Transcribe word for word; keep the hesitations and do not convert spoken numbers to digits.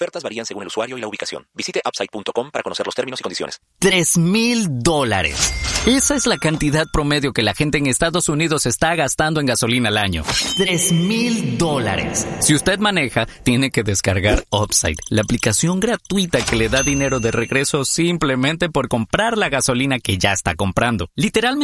Ofertas varían según el usuario y la ubicación. Visite upside punto com para conocer los términos y condiciones. Tres mil dólares. Esa es la cantidad promedio que la gente en Estados Unidos está gastando en gasolina al año. Tres mil dólares. Si usted maneja, tiene que descargar Upside, la aplicación gratuita que le da dinero de regreso simplemente por comprar la gasolina que ya está comprando. Literalmente